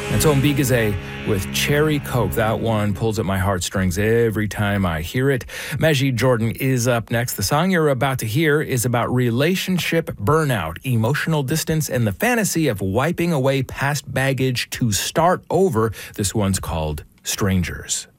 It's Ombigaze with Cherry Coke. That one pulls at my heartstrings every time I hear it. Majid Jordan is up next. The song you're about to hear is about relationship burnout, emotional distance, and the fantasy of wiping away past baggage to start over. This one's called Strangers.